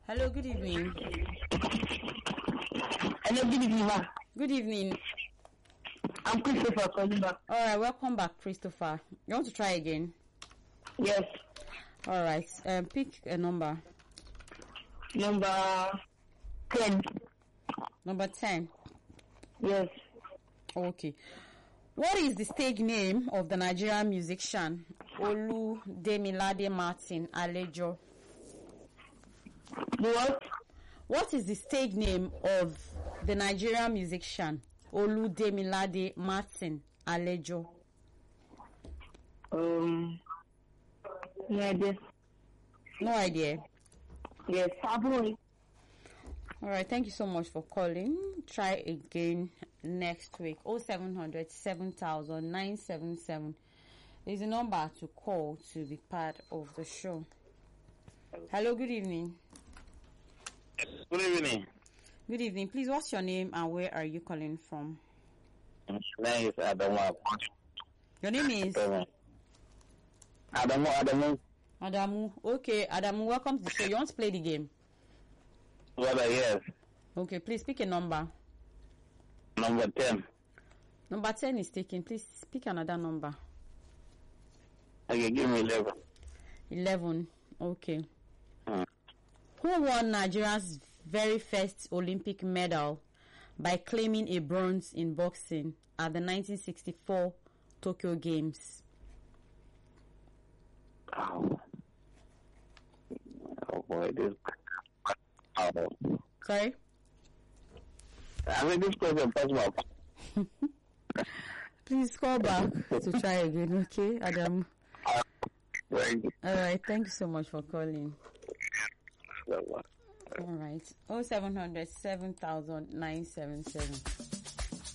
Hello, good evening. Hello, good evening, ma. Good evening. I'm Christopher calling back. All right, welcome back, Christopher. You want to try again? Yes. All right, pick a number. Number 10. Number 10. Yes. Okay. What is the stage name of the Nigerian musician Olu Demilade Martin Alejo? What? What is the stage name of the Nigerian musician Olu Demilade Martin Alejo? No idea. No idea. Yes, Saburi. All right, thank you so much for calling. Try again next week. 0700 7000 977 is the number to call to be part of the show. Hello, good evening. Good evening. Good evening. Please, what's your name and where are you calling from? My name is Adamu. Your name is? Adamu. Adamu. Okay, Adamu, welcome to the show. You want to play the game? Yes. Okay, please pick a number. Number 10. Number 10 is taken. Please pick another number. Okay, give me 11. 11. Okay. Who won Nigeria's very first Olympic medal by claiming a bronze in boxing at the 1964 Tokyo Games? Oh boy, this. Sorry? I mean, this question possible. Please call back to try again, okay, Adam? All right, thank you so much for calling. All right, 0700 7000 977.